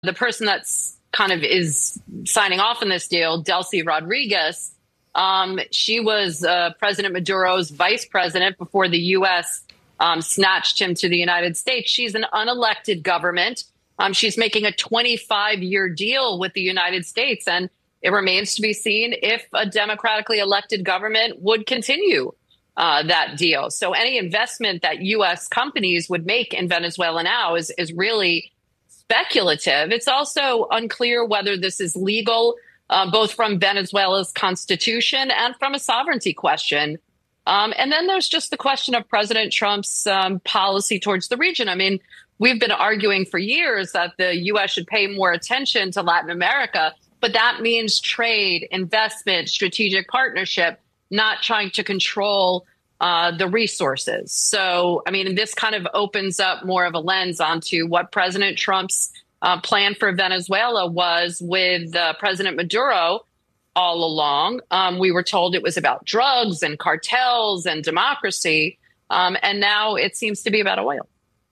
the person that's kind of is signing off on this deal, Delcy Rodriguez, she was President Maduro's vice president before the U.S. Snatched him to the United States. She's an unelected government. She's making a 25-year deal with the United States, and it remains to be seen if a democratically elected government would continue that deal. So any investment that U.S. companies would make in Venezuela now is really speculative. It's also unclear whether this is legal, both from Venezuela's constitution and from a sovereignty question. And then there's just the question of President Trump's policy towards the region. I mean, we've been arguing for years that the U.S. should pay more attention to Latin America, but that means trade, investment, strategic partnership, not trying to control the resources. So, I mean, this kind of opens up more of a lens onto what President Trump's plan for Venezuela was with President Maduro all along. We were told it was about drugs and cartels and democracy. And now it seems to be about oil.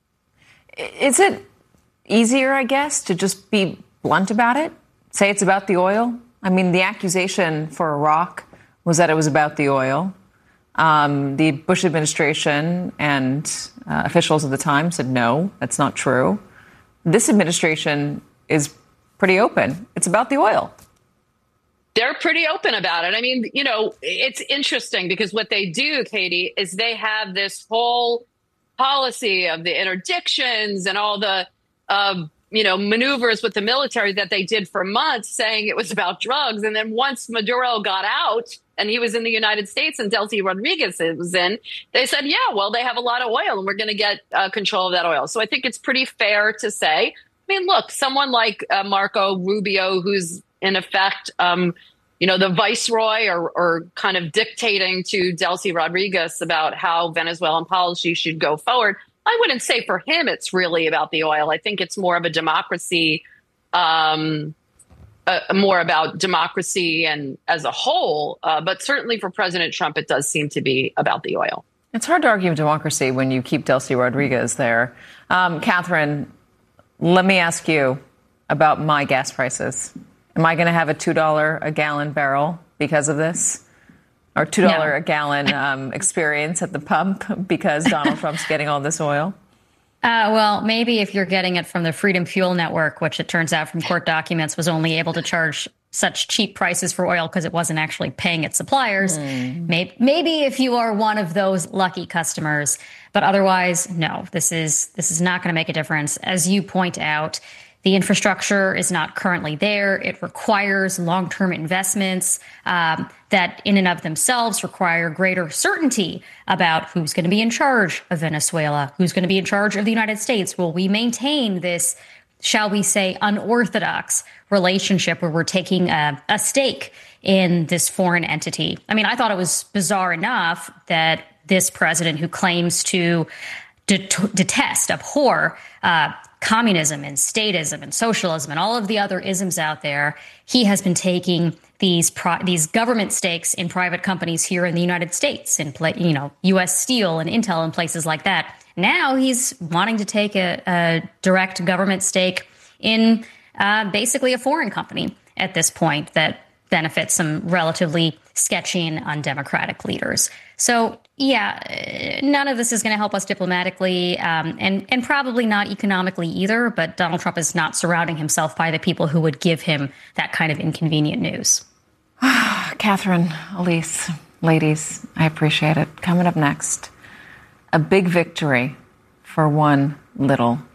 Is it easier, I guess, to just be blunt about it? Say it's about the oil? I mean, the accusation for Iraq was that it was about the oil. The Bush administration and officials at the time said, no, that's not true. This administration is pretty open. It's about the oil. They're pretty open about it. I mean, you know, it's interesting because what they do, Katie, is they have this whole policy of the interdictions and all the, maneuvers with the military that they did for months saying it was about drugs. And then once Maduro got out and he was in the United States and Delcy Rodriguez was in, they said, yeah, well, they have a lot of oil and we're going to get control of that oil. So I think it's pretty fair to say, I mean, look, someone like Marco Rubio, who's in effect, the viceroy or kind of dictating to Delcy Rodriguez about how Venezuelan policy should go forward. I wouldn't say for him it's really about the oil. I think it's more of a democracy, more about democracy and as a whole. But certainly for President Trump, it does seem to be about the oil. It's hard to argue democracy when you keep Delcy Rodriguez there. Catherine, let me ask you about my gas prices. Am I going to have a $2 a gallon barrel because of this? Or $2 a gallon experience at the pump because Donald Trump's getting all this oil? Well, maybe if you're getting it from the Freedom Fuel Network, which it turns out from court documents was only able to charge such cheap prices for oil because it wasn't actually paying its suppliers. Maybe if you are one of those lucky customers. But otherwise, no, this is not going to make a difference. As you point out, the infrastructure is not currently there. It requires long-term investments that in and of themselves require greater certainty about who's going to be in charge of Venezuela, who's going to be in charge of the United States. Will we maintain this, shall we say, unorthodox relationship where we're taking a stake in this foreign entity? I mean, I thought it was bizarre enough that this president who claims to detest, abhor communism and statism and socialism and all of the other isms out there, he has been taking these government stakes in private companies here in the United States, in U.S. Steel and Intel and places like that. Now he's wanting to take a direct government stake in basically a foreign company at this point that benefits some relatively sketchy and undemocratic leaders. So, yeah, none of this is going to help us diplomatically and probably not economically either. But Donald Trump is not surrounding himself by the people who would give him that kind of inconvenient news. Catherine, Elise, ladies, I appreciate it. Coming up next, a big victory for one little